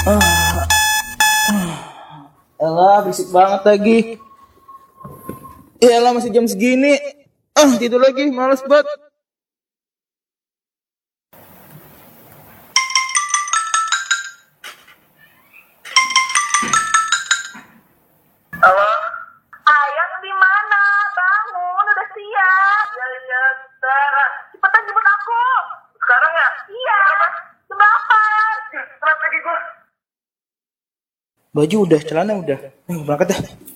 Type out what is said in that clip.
Ah, elah, berisik banget lagi. Elah, masih jam segini. Tidur lagi, males banget. Halo? Ayang di mana? Bangun, udah siap. Ya, Sarah. Cepetan jemput aku. Sekarang ya? Iya. Kenapa? Telat lagi gue. Baju udah, celana udah. Berangkat dah.